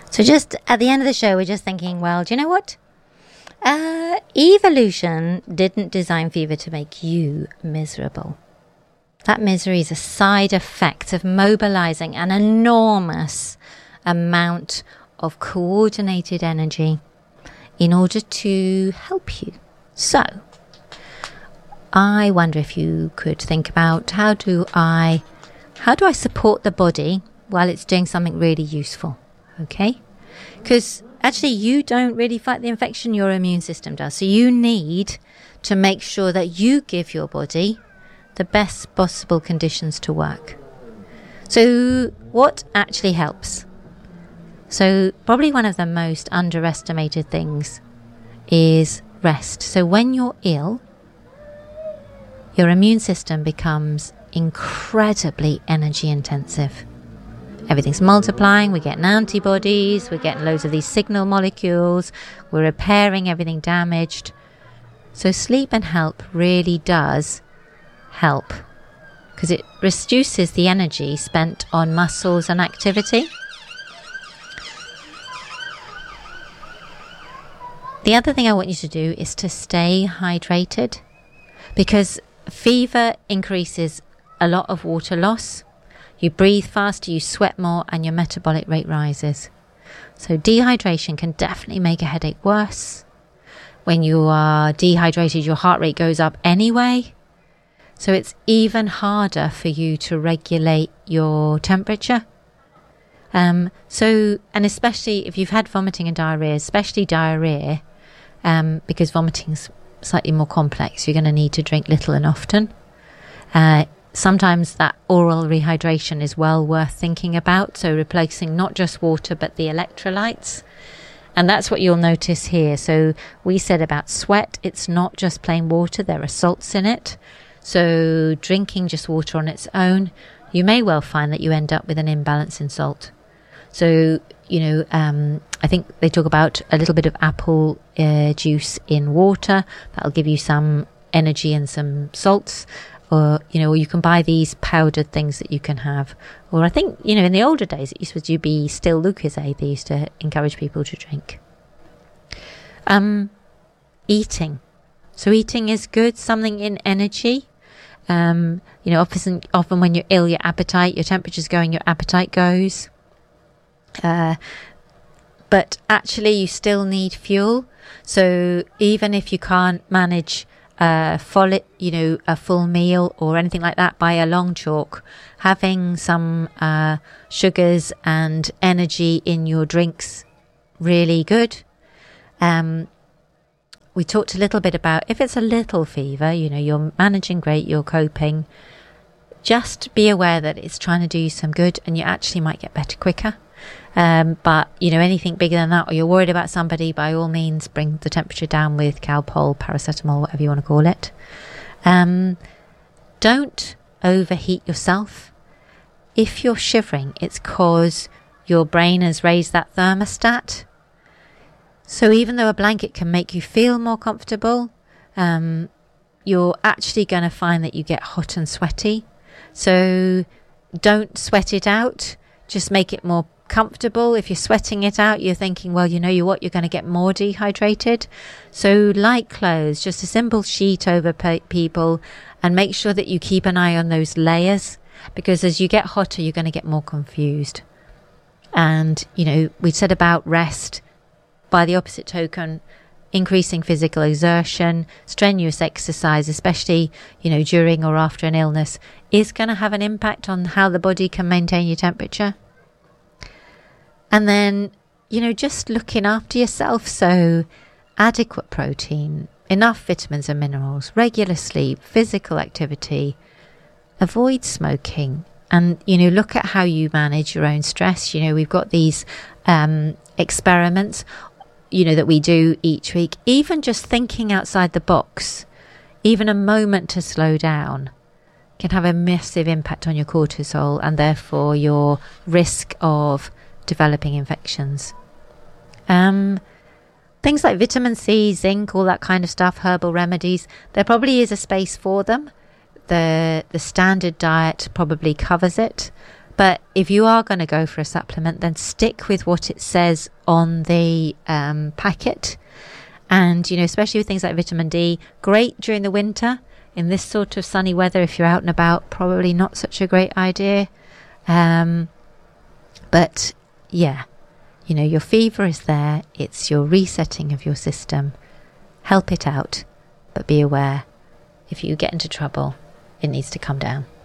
So just at the end of the show, we're just thinking, well, do you know what? Evolution didn't design fever to make you miserable. That misery is a side effect of mobilizing an enormous amount of coordinated energy in order to help you. So, I wonder if you could think about how do I support the body while it's doing something really useful, okay? Because actually you don't really fight the infection, your immune system does. So you need to make sure that you give your body the best possible conditions to work. So what actually helps? So probably one of the most underestimated things is rest. So when you're ill, your immune system becomes incredibly energy intensive. Everything's multiplying, we're getting antibodies, we're getting loads of these signal molecules, we're repairing everything damaged. So sleep and help really does help because it reduces the energy spent on muscles and activity. The other thing I want you to do is to stay hydrated because fever increases a lot of water loss. You breathe faster, you sweat more, and your metabolic rate rises. So dehydration can definitely make a headache worse. When you are dehydrated, your heart rate goes up anyway. So it's even harder for you to regulate your temperature. And especially if you've had vomiting and diarrhea, especially diarrhea, because vomiting's slightly more complex, you're going to need to drink little and often. Sometimes that oral rehydration is well worth thinking about, so replacing not just water but the electrolytes. And that's what you'll notice here. So we said about sweat, it's not just plain water, there are salts in it. So drinking just water on its own, you may well find that you end up with an imbalance in salt. So, I think they talk about a little bit of apple juice in water. That'll give you some energy and some salts. Or you can buy these powdered things that you can have. Or I think, in the older days, it used to be still Lucozade they used to encourage people to drink. Eating. So eating is good, something in energy. Often when you're ill, your temperature's going, your appetite goes. But actually you still need fuel. So even if you can't manage a full meal or anything like that by a long chalk, having some sugars and energy in your drinks really good. We talked a little bit about if it's a little fever, you're managing great, you're coping, just be aware that it's trying to do you some good and you actually might get better quicker. But anything bigger than that, or you're worried about somebody, by all means bring the temperature down with Calpol, paracetamol, whatever you want to call it. Don't overheat yourself. If you're shivering, it's because your brain has raised that thermostat. So even though a blanket can make you feel more comfortable, you're actually going to find that you get hot and sweaty. So don't sweat it out, just make it more comfortable. If you're sweating it out, you're thinking, well, you're going to get more dehydrated. So light clothes, just a simple sheet over people, and make sure that you keep an eye on those layers, because as you get hotter, you're going to get more confused. And, we said about rest. By the opposite token, increasing physical exertion, strenuous exercise, especially, during or after an illness, is going to have an impact on how the body can maintain your temperature. And then, just looking after yourself. So adequate protein, enough vitamins and minerals, regular sleep, physical activity, avoid smoking, and, look at how you manage your own stress. We've got these experiments, that we do each week. Even just thinking outside the box, even a moment to slow down, can have a massive impact on your cortisol and therefore your risk of developing infections. Things like vitamin C, zinc, all that kind of stuff, herbal remedies, there probably is a space for them. The standard diet probably covers it, But if you are going to go for a supplement, then stick with what it says on the packet. And, especially with things like vitamin D, great during the winter. In this sort of sunny weather, if you're out and about, probably not such a great idea. But yeah, your fever is there. It's your resetting of your system. Help it out, but be aware. If you get into trouble, it needs to come down.